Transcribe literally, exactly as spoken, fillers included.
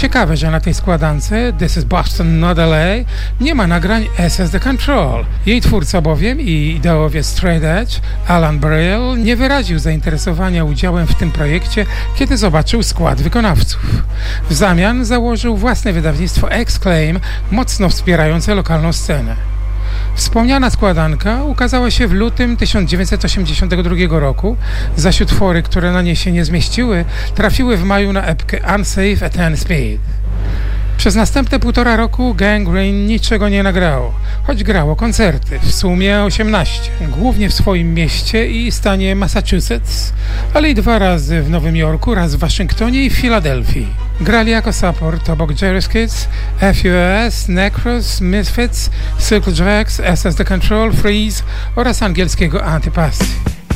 Ciekawe, że na tej składance This is Boston, not L A nie ma nagrań S S The Control. Jej twórca bowiem i ideowiec Straight Edge, Alan Brill, nie wyraził zainteresowania udziałem w tym projekcie, kiedy zobaczył skład wykonawców. W zamian założył własne wydawnictwo Exclaim, mocno wspierające lokalną scenę. Wspomniana składanka ukazała się w lutym tysiąc dziewięćset osiemdziesiątego drugiego roku, zaś utwory, które na niej się nie zmieściły, trafiły w maju na epkę Unsafe at Any Speed. Przez następne półtora roku Gangrene niczego nie nagrało, choć grało koncerty, w sumie osiemnaście, głównie w swoim mieście i stanie Massachusetts, ale i dwa razy w Nowym Jorku, raz w Waszyngtonie i w Filadelfii. Grali jako support obok Jerry's Kids, F U S, Necros, Misfits, Circle Jerks, S S The Control, Freeze oraz angielskiego Antipasti.